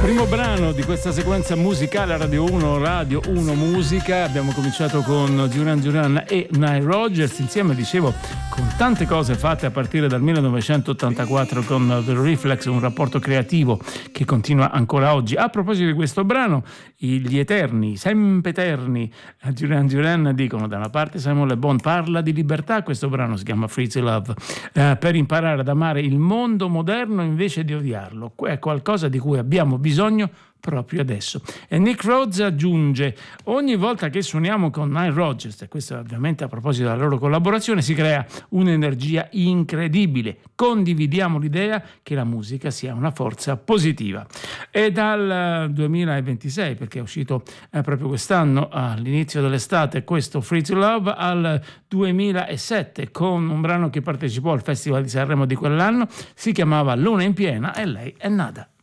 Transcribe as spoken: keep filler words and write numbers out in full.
Primo brano di questa sequenza musicale Radio uno, Radio uno Musica. Abbiamo cominciato con Duran Duran e Nile Rodgers, insieme, dicevo, con tante cose fatte a partire dal millenovecentottantaquattro con The Reflex, un rapporto creativo che continua ancora oggi. A proposito di questo brano, gli eterni, sempre eterni Duran Duran dicono: da una parte Simon Le Bon parla di libertà, questo brano si chiama Free to Love, eh, per imparare ad amare il mondo moderno invece di odiarlo. È qualcosa di cui abbiamo bisogno proprio adesso. E Nick Rhodes aggiunge: ogni volta che suoniamo con Nile Rodgers, e questo ovviamente a proposito della loro collaborazione, si crea un'energia incredibile, condividiamo l'idea che la musica sia una forza positiva. E dal duemilaventisei, perché è uscito eh, proprio quest'anno all'inizio dell'estate, questo Free to Love, al duemilasette con un brano che partecipò al Festival di Sanremo di quell'anno, si chiamava Luna in piena e lei è nata.